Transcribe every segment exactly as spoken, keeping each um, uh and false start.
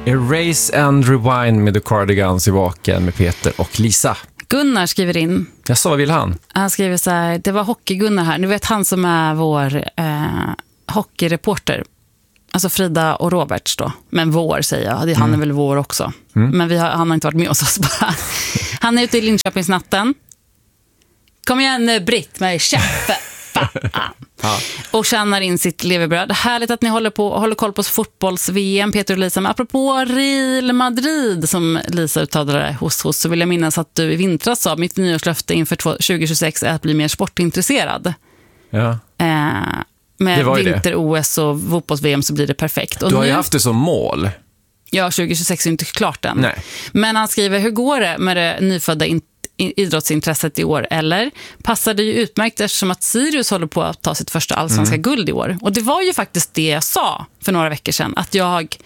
Erase and Rewind med The Cardigans i Vaken med Peter och Lisa. Gunnar skriver in. Jag sa, vad vill han? Han skriver så här, det var Hockey-Gunnar här. Ni vet han som är vår eh, hockeyreporter. Alltså Frida och Roberts då. Men vår säger jag, han är mm. väl vår också. Mm. Men vi har, han har inte varit med oss bara. Han är ute i Linköpingsnatten. Kom igen Britt med käffe. Ja. Och tjänar in sitt levebröd. Härligt att ni håller på håller koll på fotbolls-V M, Peter och Lisa. Men apropå Real Madrid, som Lisa uttalade hos hos, så vill jag minnas att du i vintras sa mitt nyårslöfte inför tjugo tjugosex är att bli mer sportintresserad. Ja. Eh, med vinter-O S och fotbolls-V M så blir det perfekt. Och du har nu, ju haft det som mål. Ja, tjugo tjugosex är inte klart än. Nej. Men han skriver, hur går det med det nyfödda in- idrottsintresset i år? Eller passar det ju utmärkt eftersom att Sirius håller på att ta sitt första allsvenska mm. guld i år. Och det var ju faktiskt det jag sa för några veckor sedan, att jag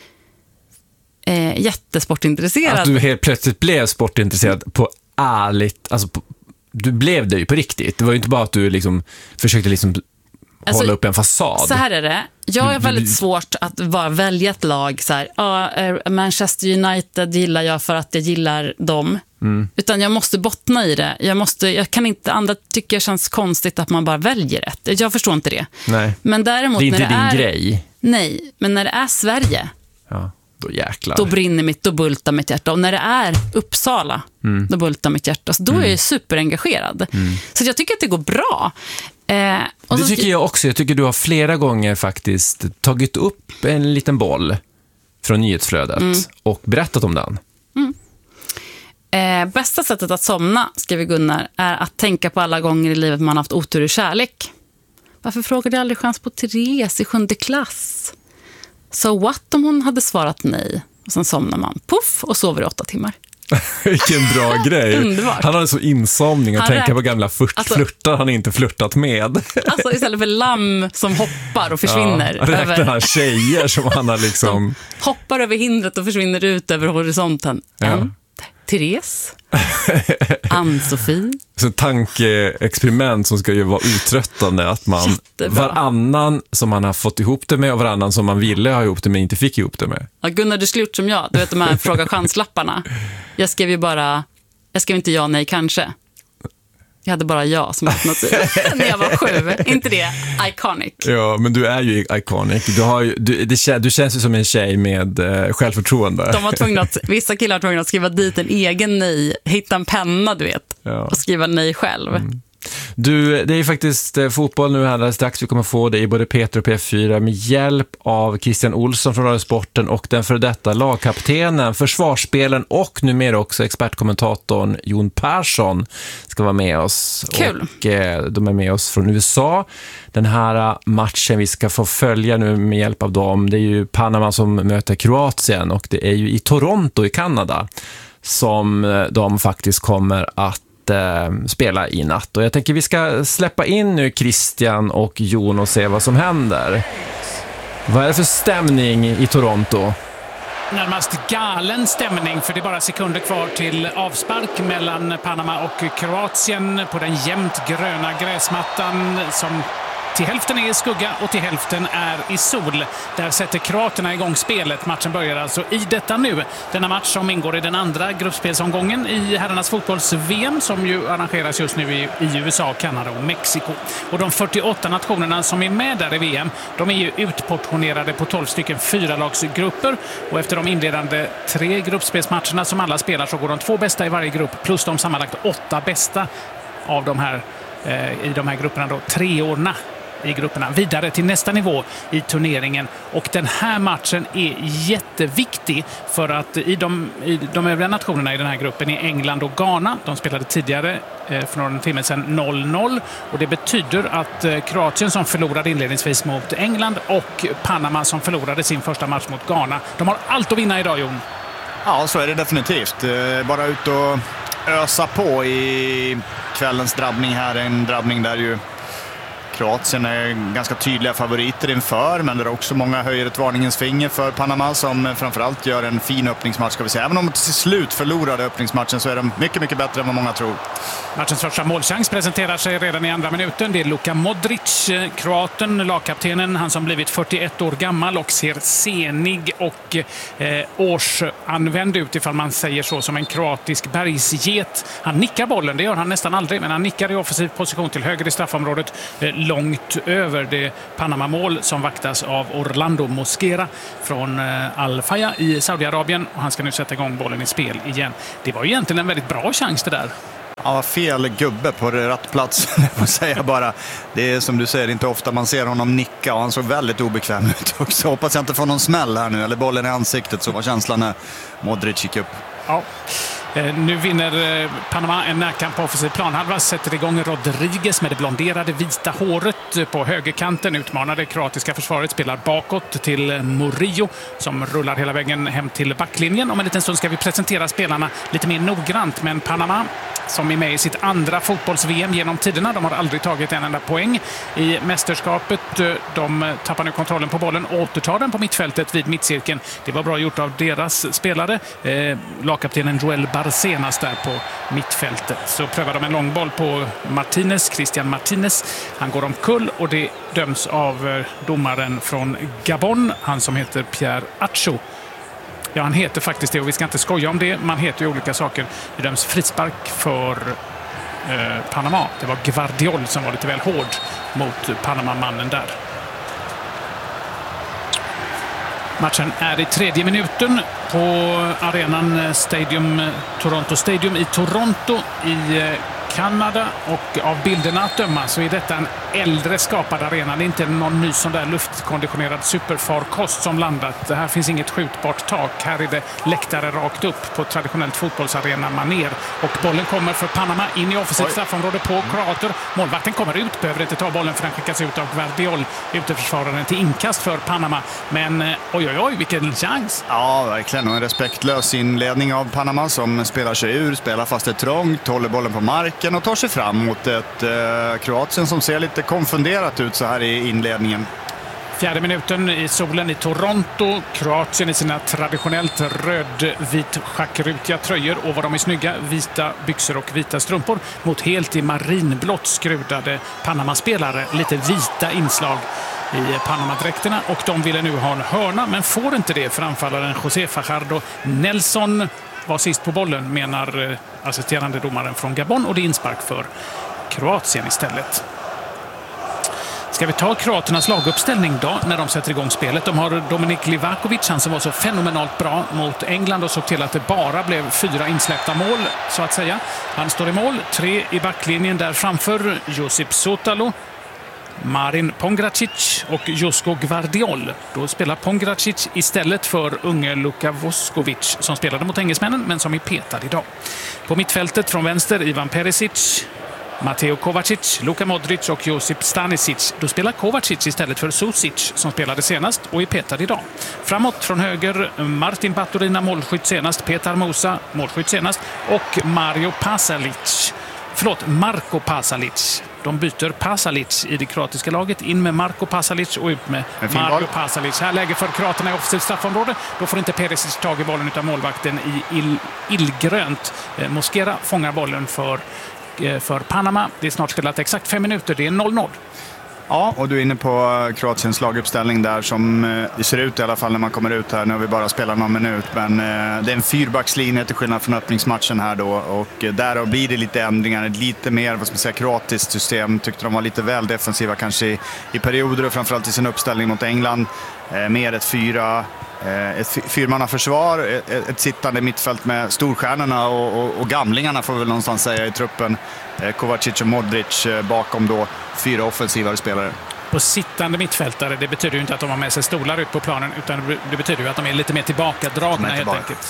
är jättesportintresserad. Att du helt plötsligt blev sportintresserad på ärligt, alltså på, du blev det ju på riktigt. Det var ju inte bara att du liksom försökte liksom alltså, hålla upp en fasad. Så här är det. Jag är väldigt svårt att bara välja ett lag så här, uh, Manchester United gillar jag för att jag gillar dem. Mm. Utan jag måste bottna i det. Jag måste, jag kan inte, andra tycker det känns konstigt att man bara väljer ett. Jag förstår inte det. Nej. Men däremot det är inte när det din är, grej. Nej, men när det är Sverige, ja, då jäklar. Då brinner mitt, då bultar mitt hjärta. Och när det är Uppsala, mm. då bultar mitt hjärta. Så då mm. är jag superengagerad. Mm. Så jag tycker att det går bra. Eh, och det så tycker jag också. Jag tycker du har flera gånger faktiskt tagit upp en liten boll från nyhetsflödet mm. och berättat om den. Mm. Eh, bästa sättet att somna, skriver Gunnar, är att tänka på alla gånger i livet man haft otur i kärlek. Varför frågade jag aldrig chans på Therese i sjunde klass? So what om hon hade svarat nej? Och sen somnar man, puff, och sover i åtta timmar. Vilken bra grej. Underbart. Han har en så insomning att han tänka räk- på gamla flirt- alltså, flirtar han inte flirtat med. Alltså istället för lamm som hoppar och försvinner. Ja, räknar över, han tjejer som han har liksom... hoppar över hindret och försvinner ut över horisonten. Ja. En, Therese, Ann-Sofie. Så tankeexperiment som ska ju vara uttröttande, att man Jättebra. varannan som man har fått ihop det med och varannan som man ville ha ihop det med inte fick ihop det med. Ja, Gunnar, du skulle gjort som jag. Du vet de här fråga chanslapparna. Jag skrev ju bara, jag skrev inte ja, nej, kanske. Jag hade bara ja som alternativ när jag var sju. Inte det? Iconic. Ja, men du är ju iconic. Du, har ju, du, det, du känns ju som en tjej med eh, självförtroende. De var tvungna att, vissa killar var tvungna att skriva dit en egen nej. Hitta en penna, du vet. Ja. Och skriva nej själv. Mm. Du, det är faktiskt eh, fotboll nu här strax. Vi kommer få det i både Peter och P fyra med hjälp av Christian Olsson från Radio Sporten och den för detta lagkaptenen, försvarsspelen och numera också expertkommentatorn Jon Persson ska vara med oss. Kul. Och eh, de är med oss från U S A. Den här matchen vi ska få följa nu med hjälp av dem, det är ju Panama som möter Kroatien, och det är ju i Toronto i Kanada som de faktiskt kommer att spela i natt. Och jag tänker vi ska släppa in nu Christian och Jon och se vad som händer. Vad är det för stämning i Toronto? Närmast galen stämning, för det är bara sekunder kvar till avspark mellan Panama och Kroatien på den jämnt gröna gräsmattan som till hälften är i skugga och till hälften är i sol. Där sätter kroaterna igång spelet. Matchen börjar alltså i detta nu. Denna match som ingår i den andra gruppspelsomgången i herrarnas fotbolls-V M som ju arrangeras just nu i, i U S A, Kanada och Mexiko. Och de fyrtioåtta nationerna som är med där i V M, de är ju utportionerade på tolv stycken fyralagsgrupper. Och efter de inledande tre gruppspelsmatcherna som alla spelar så går de två bästa i varje grupp plus de sammanlagt åtta bästa av de här eh, i de här grupperna då, treorna i grupperna vidare till nästa nivå i turneringen. Och den här matchen är jätteviktig för att i de, i de övriga nationerna i den här gruppen är England och Ghana. De spelade tidigare eh, för några timmar sedan noll noll, och det betyder att eh, Kroatien som förlorade inledningsvis mot England och Panama som förlorade sin första match mot Ghana, de har allt att vinna idag, Jon. Ja, så är det definitivt. Eh, bara ut och ösa på i kvällens drabbning här. En drabbning där ju Kroatien är ganska tydliga favoriter inför, men det är också många höjer ett varningens finger för Panama som framförallt gör en fin öppningsmatch, ska vi säga. Även om de till slut förlorade öppningsmatchen så är de mycket, mycket bättre än vad många tror. Matchens första målchans presenterar sig redan i andra minuten. Det är Luka Modric, kroaten, lagkaptenen, han som blivit fyrtioett år gammal och ser senig och eh, årsanvänd ut, ifall man säger så, som en kroatisk bergsget. Han nickar bollen, det gör han nästan aldrig, men han nickar i offensiv position till höger i straffområdet, eh, långt över det Panama-mål som vaktas av Orlando Mosquera från eh, Al-Faya i Saudiarabien, och han ska nu sätta igång bollen i spel igen. Det var ju egentligen en väldigt bra chans det där. Ja, fel gubbe på rätt plats, jag får säga bara. Det är som du säger, inte ofta man ser honom nicka, och han såg väldigt obekväm ut också. Hoppas jag inte får någon smäll här nu, eller bollen i ansiktet, så var känslan när Modric gick upp. Ja. Eh, nu vinner eh, Panama en närkamp på offensiv planhalva, sätter igång Rodriguez med det blonderade vita håret på högerkanten, utmanar det kroatiska försvaret, spelar bakåt till Murillo som rullar hela vägen hem till backlinjen. Om en liten stund ska vi presentera spelarna lite mer noggrant, men Panama som är med i sitt andra fotbolls-V M genom tiderna, de har aldrig tagit en enda poäng i mästerskapet. De tappar nu kontrollen på bollen, återtar den på mittfältet vid mittcirkeln. Det var bra gjort av deras spelare. Eh, lagkaptenen Joel Barcenas där på mittfältet. Så prövar de en långboll på Martinez, Christian Martinez. Han går omkull och det döms av domaren från Gabon, han som heter Pierre Acho. Ja, han heter faktiskt det, och vi ska inte skoja om det. Man heter ju olika saker. Det döms frispark för eh, Panama. Det var Gvardiol som var lite väl hård mot Panama-mannen där. Matchen är i tredje minuten på arenan Stadium, Toronto Stadium i Toronto i Kanada, och av bilderna att döma så är detta en äldre skapad arena. Det är inte någon ny sån där luftkonditionerad superfarkost som landat. Det här finns inget skjutbart tak. Här är det läktare rakt upp på traditionellt fotbollsarena maner. Och bollen kommer för Panama in i offensivt straffområde på kroater. Målvakten kommer ut, behöver inte ta bollen för den skickas ut av Gvardiol, uteförsvararen, till inkast för Panama. Men oj oj oj, vilken chans! Ja, verkligen. Och en respektlös inledning av Panama som spelar sig ur, spelar fast det är trångt, håller bollen på marken och tar sig fram mot ett eh, Kroatien som ser lite konfunderat ut så här i inledningen. Fjärde minuten i solen i Toronto. Kroatien i sina traditionellt röd-vit schackrutiga tröjor, och vad de är snygga, vita byxor och vita strumpor, mot helt i marinblått skrudade Panama-spelare. Lite vita inslag i Panama-dräkterna, och de ville nu ha en hörna men får inte det för anfallaren José Fajardo Nelson var sist på bollen, menar assisterande domaren från Gabon, och det är inspark för Kroatien istället. Ska vi ta kroaternas laguppställning då när de sätter igång spelet? De har Dominik Livakovic, han som var så fenomenalt bra mot England och såg till att det bara blev fyra insläppta mål så att säga. Han står i mål, tre i backlinjen där framför, Josip Sotalo, Marin Pongracic och Josko Gvardiol. Då spelar Pongracic istället för unge Luka Voskovic som spelade mot engelsmännen men som är petad idag. På mittfältet från vänster Ivan Perisic, Mateo Kovacic, Luka Modric och Josip Stanisic. Då spelar Kovacic istället för Susic som spelade senast och är petad idag. Framåt från höger Martin Baturina, målskytt senast, Petar Musa, målskytt senast, och Mario Pasalic. Förlåt, Marko Pasalic. De byter Pasalic i det kroatiska laget, in med Marko Pasalic och ut med Mario Pasalic. Här läge för kroaterna i offensivt straffområde. Då får inte Perisic tag i bollen utan målvakten i ill, illgrönt. Mosquera fångar bollen för för Panama. Det är snart spelat exakt fem minuter. Det är noll noll. Ja, och du är inne på Kroatiens laguppställning där som det ser ut i alla fall när man kommer ut här. Nu har vi bara spelat någon minut, men det är en fyrbackslinje till skillnad från öppningsmatchen här då, och där blir det lite ändringar, ett lite mer, vad ska man säga, kroatiskt system. Tyckte de var lite väl defensiva kanske i, i perioder, och framförallt i sin uppställning mot England. Eh, mer ett fyra ett fyrmannaförsvar, ett, ett sittande mittfält med storstjärnorna och, och, och gamlingarna får vi väl någonstans säga i truppen. Eh, Kovacic och Modric eh, bakom då fyra offensivare spelare. På sittande mittfältare, det betyder ju inte att de har med sig stolar ut på planen, utan det betyder ju att de är lite mer tillbakadragna helt enkelt.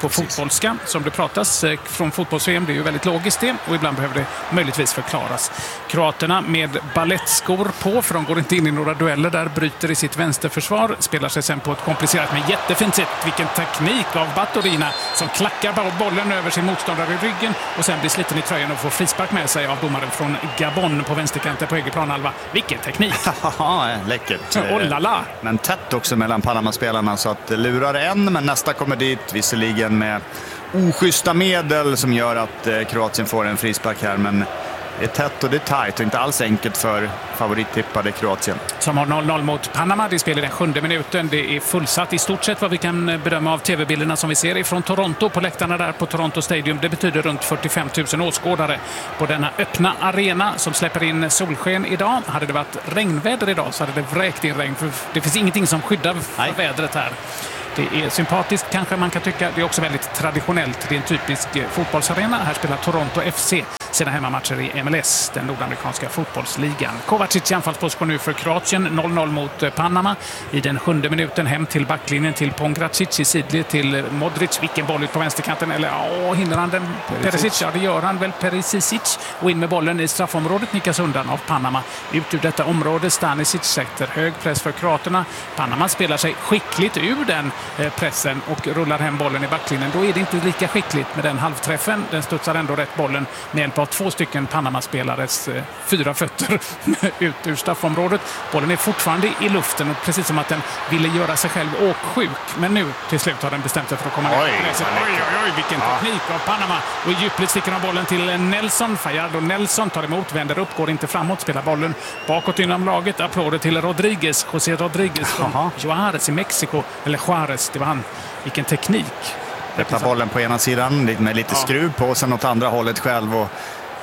på Precis. Fotbollska som det pratas från fotbolls-V M. Det är ju väldigt logiskt det, och ibland behöver det möjligtvis förklaras. Kroaterna med ballettskor på, för de går inte in i några dueller där, bryter i sitt vänsterförsvar, spelar sig sen på ett komplicerat men jättefint sätt. Vilken teknik av Baturina som klackar bollen över sin motståndare i ryggen och sen blir sliten i tröjan och får frispark med sig av domaren från Gabon på vänsterkanten på egen planhalva. Vilken teknik! Ja, läckert. Oh la la. Men tätt också mellan Panama-spelarna, så att lurar en, men nästa kommer dit, visserligen med oschyssta medel som gör att eh, Kroatien får en frispark här, men det är tätt och det är tajt och inte alls enkelt för favorittippade Kroatien. Som har noll noll mot Panama. Det spelar den sjunde minuten. Det är fullsatt i stort sett vad vi kan bedöma av tv-bilderna som vi ser ifrån Toronto på läktarna där på Toronto Stadium. Det betyder runt fyrtiofem tusen åskådare på denna öppna arena som släpper in solsken idag. Hade det varit regnväder idag så hade det vräkt in regn, för det finns ingenting som skyddar för vädret här. Det är sympatiskt kanske man kan tycka. Det är också väldigt traditionellt. Det är en typisk fotbollsarena. Här spelar Toronto F C sina hemmamatcher i M L S, den nordamerikanska fotbollsligan. Kovacic i anfallsposition nu för Kroatien. noll noll mot Panama. I den sjunde minuten hem till backlinjen till Pongracic i sidled till Modric. Vilken boll ut på vänsterkanten. Eller ja, hinner han den? Perisic. Ja, det gör han väl. Perisic. Och in med bollen i straffområdet, nickas undan av Panama. Ut ur detta område. Stanisic sätter hög press för kroaterna. Panama spelar sig skickligt ur den pressen och rullar hem bollen i backlinjen. Då är det inte lika skickligt med den halvträffen. Den studsar ändå rätt bollen med hjälp av två stycken Panama-spelares eh, fyra fötter ut ur straffområdet. Bollen är fortfarande i luften och precis som att den ville göra sig själv åksjuk. Men nu till slut har den bestämt sig för att komma ner. Oj, oj, oj, oj, vilken ja. teknik av Panama. Och i djupled sticker de bollen till Nelson. Fajardo Nelson tar emot, vänder upp, går inte framåt, spelar bollen bakåt inom laget. Applåder till Rodriguez, José Rodriguez från Juárez i Mexiko. Eller Juárez, det var han. Vilken teknik. Öppnar bollen på ena sidan med lite ja. skruv på och sen åt andra hållet själv, och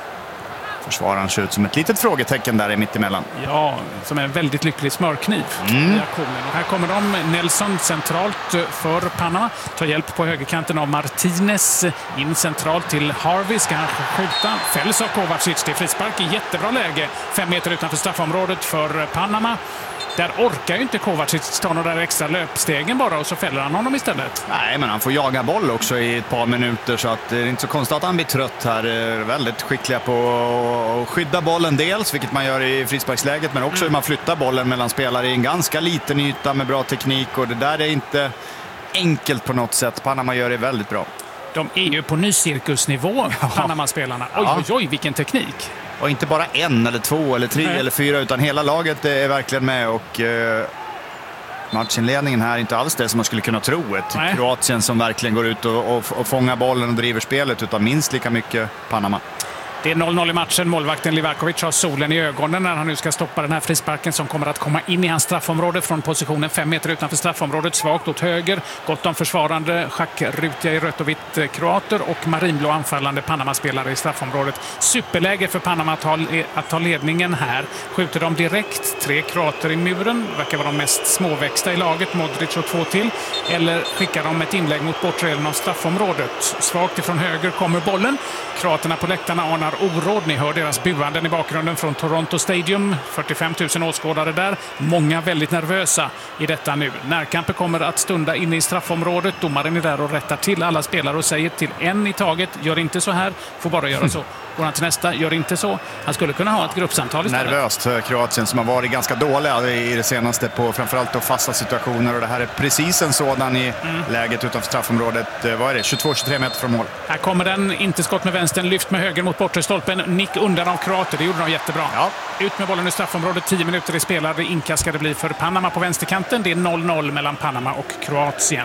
försvararen ser ut som ett litet frågetecken där i mittemellan. Ja, som är en väldigt lycklig smörkniv. Mm. Och här kommer de. Nelson centralt för Panama. Tar hjälp på högerkanten av Martinez. In centralt till Harvey. Ska han skjuta. Fälls av Kovacic till frispark i jättebra läge. Fem meter utanför straffområdet för Panama. Där orkar ju inte Kovacic ta några där extra löpstegen bara, och så fäller han honom istället. Nej, men han får jaga boll också i ett par minuter, så att det är inte så konstigt att han blir trött här. Väldigt skickliga på att skydda bollen dels, vilket man gör i frisparksläget, men också mm. hur man flyttar bollen mellan spelare i en ganska liten yta med bra teknik, och det där är inte enkelt på något sätt. Panama gör det väldigt bra. De är ju på ny cirkusnivå, ja. Panama-spelarna. Oj, ja. oj, oj, vilken teknik! Och inte bara en eller två eller tre Nej. eller fyra, utan hela laget är verkligen med, och eh, matchinledningen här är inte alls det som man skulle kunna tro. Ett Nej. Kroatien som verkligen går ut och, och, och fångar bollen och driver spelet, utan minst lika mycket Panama. Det är noll noll i matchen. Målvakten Livakovic har solen i ögonen när han nu ska stoppa den här frisparken som kommer att komma in i hans straffområde från positionen fem meter utanför straffområdet. Svagt åt höger. Gott om försvarande schackrutiga i rött och vitt kroater och marinblå anfallande Panama-spelare i straffområdet. Superläge för Panama att ta, att ta ledningen här. Skjuter de direkt. Tre kroater i muren. Verkar vara de mest småväxta i laget. Modric och två till. Eller skickar de ett inlägg mot bortre delen av straffområdet. Svagt ifrån höger kommer bollen. Kroaterna på läktarna anar oråd. Ni hör deras buanden i bakgrunden från Toronto Stadium. fyrtiofem tusen åskådare där. Många väldigt nervösa i detta nu. Närkampen kommer att stunda inne i straffområdet. Domaren är där och rättar till alla spelare och säger till en i taget: gör inte så här, får bara göra så. Går han till nästa, gör inte så. Han skulle kunna ha ett gruppsamtal istället. Nervöst för Kroatien som har varit ganska dåliga i det senaste på framförallt då fasta situationer, och det här är precis en sådan i mm. läget utanför straffområdet. Vad är det? tjugotvå till tjugotre meter från mål. Här kommer den, inte skott med vänstern, lyft med höger mot bortre stolpen. Nick undan av kroater, det gjorde de jättebra. Ja. Ut med bollen i straffområdet, tio minuter i spelare. Inkast ska det bli för Panama på vänsterkanten. Det är noll noll mellan Panama och Kroatien.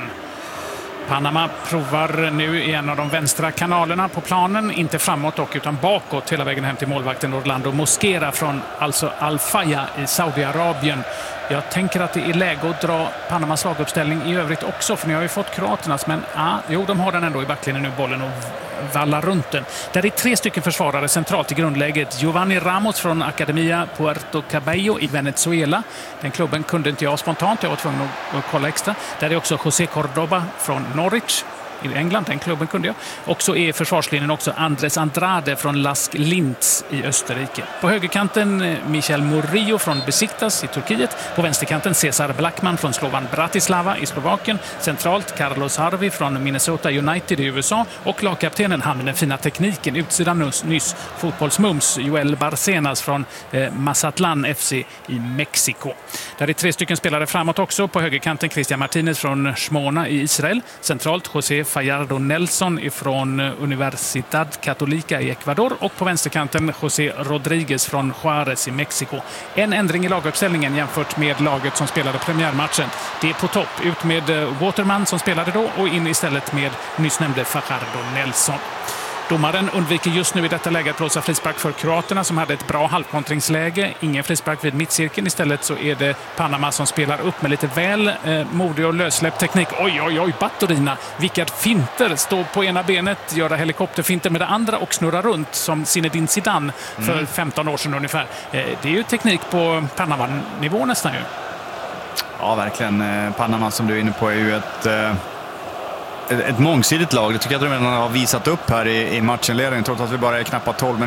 Panama provar nu i en av de vänstra kanalerna på planen, inte framåt dock utan bakåt hela vägen hem till målvakten Orlando Mosquera från alltså Al-Faya i Saudiarabien. Jag tänker att det är läge att dra Panamas laguppställning i övrigt också, för ni har ju fått kroaternas, men ah, jo, de har den ändå i backlinjen nu, bollen, och vallar runt den. Där är tre stycken försvarare centralt i grundläget. Giovanni Ramos från Academia Puerto Cabello i Venezuela. Den klubben kunde inte jag spontant, jag var tvungen att kolla extra. Där är också José Cordoba från Norwich. i England, den klubben kunde jag. Och så är försvarslinjen också Andres Andrade från Lask Linz i Österrike. På högerkanten Michel Murillo från Besiktas i Turkiet. På vänsterkanten Cesar Blackman från Slovan Bratislava i Slovakien. Centralt Carlos Harvey från Minnesota United i U S A. Och lagkaptenen, han med den fina tekniken, utsidan nyss, nyss fotbollsmums, Joel Barcenas från eh, Mazatlan F C i Mexiko. Där är tre stycken spelare framåt också. På högerkanten Christian Martinez från Shmona i Israel. Centralt José Fallardo Nelson från Universidad Católica i Ecuador. Och på vänsterkanten José Rodríguez från Juárez i Mexiko. En ändring i laguppställningen jämfört med laget som spelade premiärmatchen. Det är på topp. Ut med Waterman som spelade då och in istället med nyss nämnde Fajardo Nelson. Domaren undviker just nu i detta läge att blåsa frispark för kroaterna som hade ett bra halvkontringsläge. Ingen frispark vid mittcirkeln. Istället så är det Panama som spelar upp med lite väl eh, modig och lössläppt teknik. Oj, oj, oj, Baturina. Vilka finter. Stå på ena benet, göra helikopterfinter med det andra och snurra runt som Zinedine Zidane för mm. femton år sedan ungefär. Eh, det är ju teknik på Panama-nivå nästan ju. Ja, verkligen. Panama som du är inne på är ju ett... Eh... ett mångsidigt lag. Det tycker jag att de redan har visat upp här i, i matchenledningen, trots att vi bara är knappt tolv